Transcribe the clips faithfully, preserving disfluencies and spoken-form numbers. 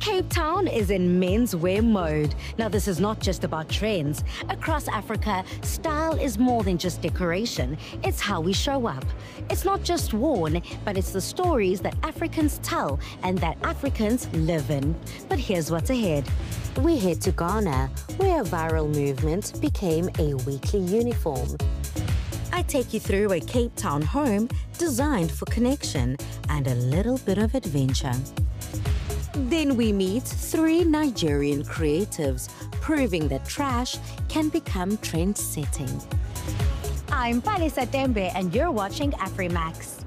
Cape Town is in menswear mode. Now, this is not just about trends. Across Africa, style is more than just decoration. It's how we show up. It's not just worn, but it's the stories that Africans tell and that Africans live in. But here's what's ahead. We head to Ghana, where a viral movement became a weekly uniform. I take you through a Cape Town home designed for connection and a little bit of adventure. Then we meet three Nigerian creatives, proving that trash can become trend-setting. I'm Palisa Tembe, and you're watching Afrimax.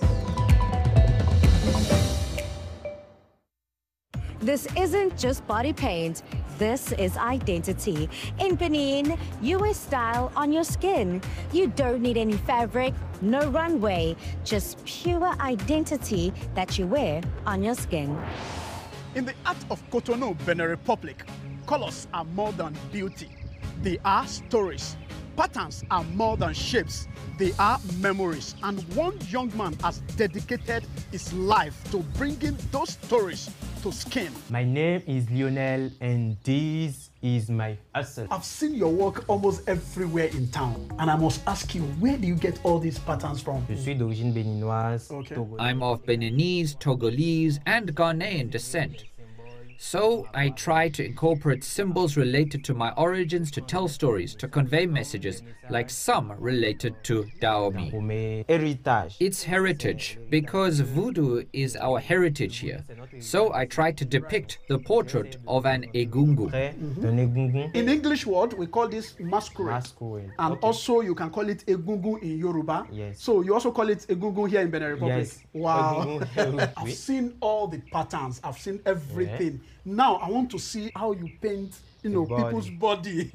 This isn't just body paint. This is identity. In Benin, you wear style on your skin. You don't need any fabric, no runway, just pure identity that you wear on your skin. In the art of Cotonou, Benin Republic, colors are more than beauty. They are stories. Patterns are more than shapes. They are memories. And one young man has dedicated his life to bringing those stories to skin. My name is Lionel, and this is my hustle. I've seen your work almost everywhere in town, and I must ask you, where do you get all these patterns from? Je suis d'origine béninoise. Okay. I'm of Beninese, Togolese, and Ghanaian descent. So I try to incorporate symbols related to my origins to tell stories, to convey messages, like some related to Dahomey. Héritage. It's heritage, because voodoo is our heritage here. So I try to depict the portrait of an egungun. Mm-hmm. In English word, we call this masquerade. Masquerade. And Okay. also you can call it egungun in Yoruba. Yes. So you also call it egungun here in Benin Republic. Yes. Wow. Egungun. I've seen all the patterns. I've seen everything. Yeah. Now I want to see how you paint, you know, body. people's body.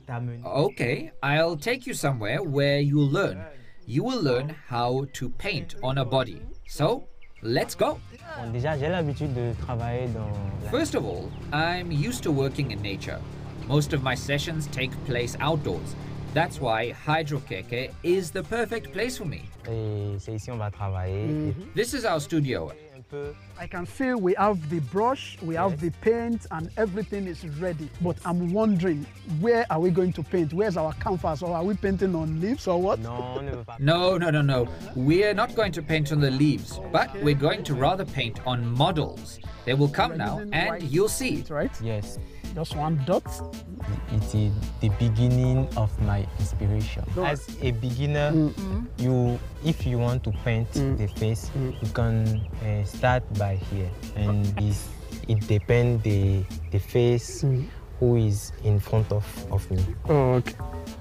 Okay, I'll take you somewhere where you'll learn. You will learn how to paint on a body. So, let's go. Déjà, j'ai l'habitude de travailler dans la... First of all, I'm used to working in nature. Most of my sessions take place outdoors. That's why Hydrokeke is the perfect place for me. Et c'est ici on va travailler. Mm-hmm. This is our studio. I can see we have the brush, we have Yes. the paint, and everything is ready. But I'm wondering, where are we going to paint? Where's our canvas? Or are we painting on leaves or what? Non, on ne veut pas. No, no, no, no. We're not going to paint on the leaves, but we're going to rather paint on models. They will come now, and you'll see. Right? Yes. Just one dot. It is the beginning of my inspiration. As a beginner, Mm-hmm. you, if you want to paint Mm. the face, Mm. you can uh, start by here, and it's, it depends the the face Mm. who is in front of of me. Oh, okay.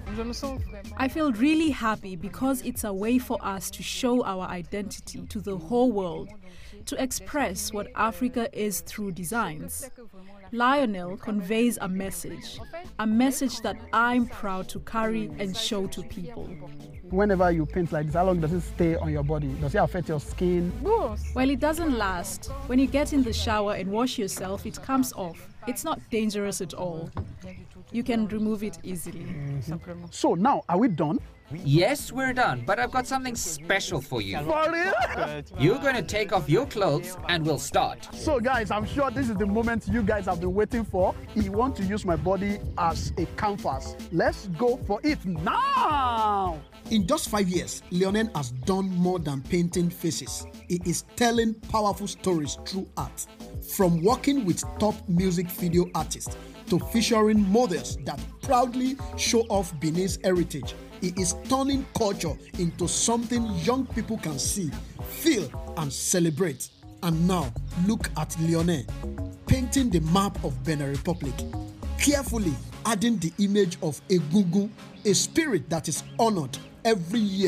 I feel really happy because it's a way for us to show our identity to the whole world, to express what Africa is through designs. Lionel conveys a message, a message that I'm proud to carry and show to people. Whenever you paint like this, how long does it stay on your body? Does it affect your skin? Well, it doesn't last. When you get in the shower and wash yourself, it comes off. It's not dangerous at all. You can remove it easily. Mm-hmm. So now, are we done? Yes, we're done, but I've got something special for you. For real? You're going to take off your clothes and we'll start. So guys, I'm sure this is the moment you guys have been waiting for. You want to use my body as a canvas. Let's go for it now! In just five years, Lionel has done more than painting faces. He is telling powerful stories through art. From working with top music video artists to featuring models that proudly show off Benin's heritage, he is turning culture into something young people can see, feel, and celebrate. And now, look at Lionel, painting the map of Benin Republic, carefully adding the image of Egungun, a spirit that is honored every year